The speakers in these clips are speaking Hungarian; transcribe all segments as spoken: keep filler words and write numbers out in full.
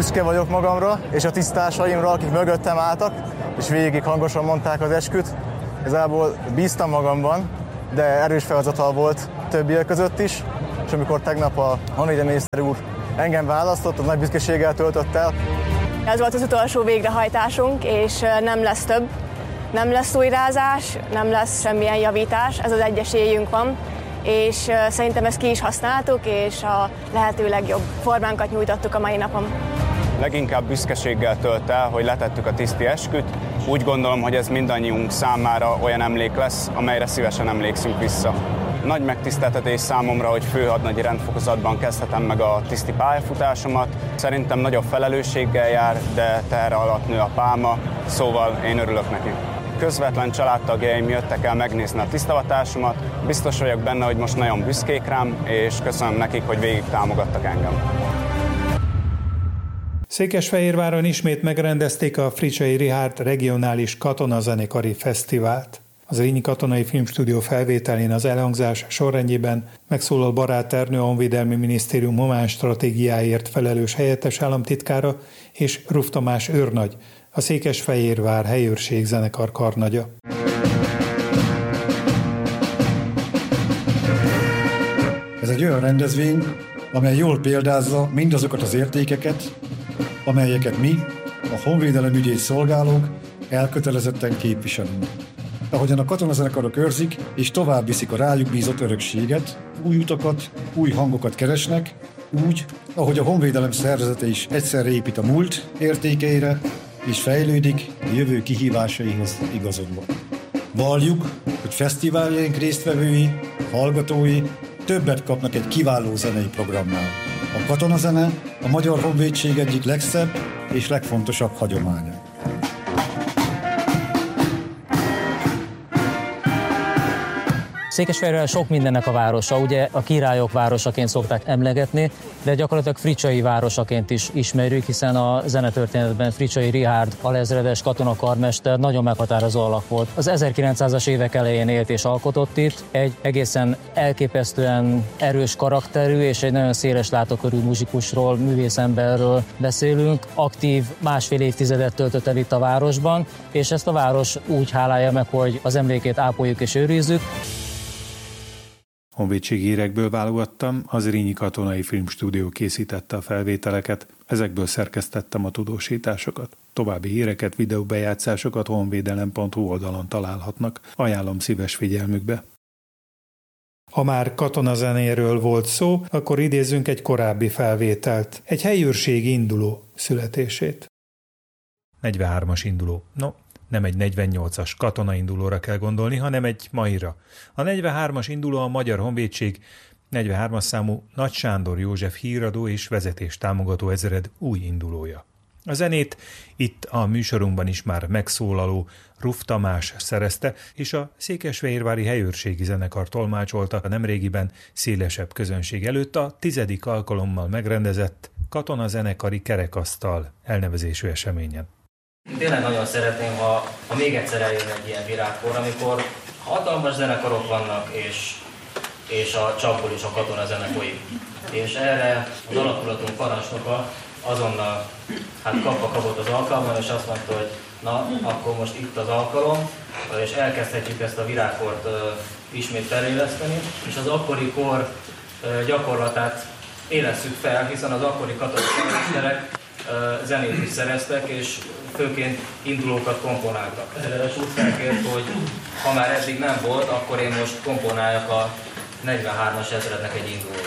büszke vagyok magamra, és a tisztársaimra, akik mögöttem álltak, és végig hangosan mondták az esküt. Igazából bíztam magamban, de erős feladatal volt többiek között is, és amikor tegnap a honvédelmi miniszter úr engem választott, az nagy büszkeséggel töltött el. Ez volt az utolsó végrehajtásunk, és nem lesz több. Nem lesz újrázás, nem lesz semmilyen javítás, ez az egy esélyünk van, és szerintem ezt ki is használtuk, és a lehető legjobb formánkat nyújtottuk a mai napon. Leginkább büszkeséggel tölt el, hogy letettük a tiszti esküt. Úgy gondolom, hogy ez mindannyiunk számára olyan emlék lesz, amelyre szívesen emlékszünk vissza. Nagy megtiszteltetés számomra, hogy főhadnagyi rendfokozatban kezdhetem meg a tiszti pályafutásomat. Szerintem nagyobb felelősséggel jár, de teher alatt nő a pálma, szóval én örülök neki. Közvetlen családtagjaim jöttek el megnézni a tisztavatásomat. Biztos vagyok benne, hogy most nagyon büszkék rám, és köszönöm nekik, hogy végig támogattak engem. Székesfehérváron ismét megrendezték a Fricsay Richárd regionális katonazenekari fesztivált. Az Érényi Katonai Filmstúdió felvételén az elhangzás sorrendjében megszólal Barát Ernő, a Honvédelmi Minisztérium humán stratégiáért felelős helyettes államtitkára, és Ruf Tamás őrnagy, a Székesfehérvár helyőrség zenekar karnagya. Ez egy olyan rendezvény, amely jól példázza mindazokat az értékeket, amelyeket mi, a honvédelem ügyét szolgálók elkötelezetten képviselünk. Ahogyan a katonazenekarok őrzik és tovább viszik a rájuk bízott örökséget, új utakat, új hangokat keresnek, úgy, ahogy a honvédelem szervezete is egyszerre épít a múlt értékeire, és fejlődik a jövő kihívásaihoz igazodva. Valljuk, hogy fesztiváljaink résztvevői, hallgatói többet kapnak egy kiváló zenei programnál. A katonazene a Magyar Honvédség egyik legszebb és legfontosabb hagyománya. Székesfehérvár sok mindennek a városa, ugye a királyok városaként szokták emlegetni, de gyakorlatilag Fricsay városaként is ismerjük, hiszen a zenetörténetben Fricsay Richárd alezredes katonakarmester nagyon meghatározó alak volt. Az ezerkilencszázas évek elején élt és alkotott itt, egy egészen elképesztően erős karakterű és egy nagyon széles látókörű muzsikusról, művészemberről beszélünk. Aktív másfél évtizedet töltött el itt a városban, és ezt a város úgy hálálja meg, hogy az emlékét ápoljuk és őrizzük. Honvédségi hírekből válogattam, az Érényi Katonai Filmstúdió készítette a felvételeket, ezekből szerkesztettem a tudósításokat. További híreket, videóbejátszásokat honvédelem pont hu oldalon találhatnak, ajánlom szíves figyelmükbe. Ha már katonazenéről volt szó, akkor idézzünk egy korábbi felvételt, egy helyőrség induló születését. negyvenhármas induló. No, nem egy negyvennyolcas katonaindulóra kell gondolni, hanem egy maira. A negyvenhármas induló a Magyar Honvédség negyvenhármas számú Nagy Sándor József híradó és vezetés támogató ezred új indulója. A zenét itt a műsorunkban is már megszólaló Ruf Tamás szerezte, és a Székesfehérvári Helyőrségi Zenekar tolmácsolta a nemrégiben szélesebb közönség előtt a tizedik alkalommal megrendezett katonazenekari kerekasztal elnevezésű eseményen. Tényleg nagyon szeretném, ha, ha még egyszer eljön egy ilyen virágkor, amikor hatalmas zenekarok vannak, és, és a csapból is a katonazenekoi. És erre az alakulatunk parancsnoka azonnal hát kapva kapott az alkalommal, és azt mondta, hogy na, akkor most itt az alkalom, és elkezdhetjük ezt a virágkort uh, ismét feléleszteni, és az akkori kor uh, gyakorlatát élesszük fel, hiszen az akkori katonai uh, zenét is szereztek, és főként indulókat komponáltak. Ezredes úr felkért, hogy ha már eddig nem volt, akkor én most komponáljak a negyvenhármas ezrednek egy indulót.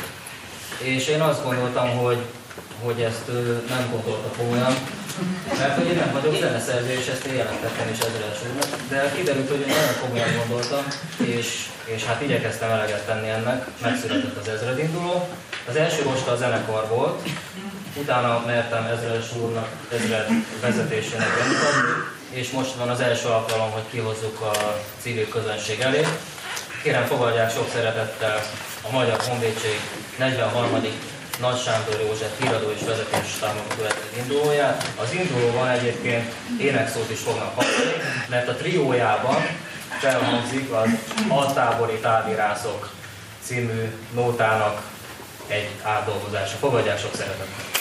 És én azt gondoltam, hogy, hogy ezt nem gondolta komolyan, mert hogy én nem vagyok zeneszerző, és ezt én jelentettem is ezredes úrnak, de kiderült, hogy én nagyon komolyan gondoltam, és, és hát igyekeztem eleget tenni ennek, megszületett az ezredinduló. Az első rosta a zenekar volt, utána mertem ezredes úrnak, ezred vezetésének bemutatni, és most van az első alkalom, hogy kihozzuk a civil közönség elé. Kérem, fogadják sok szeretettel a Magyar Honvédség negyvenharmadik Nagy Sándor József híradó és vezetés támogató indulóját. Az indulóban egyébként énekszót is fognak hallani, mert a triójában felhangzik az Altábori Távirászok című nótának egy átdolgozása. Fogadják sok szeretettel!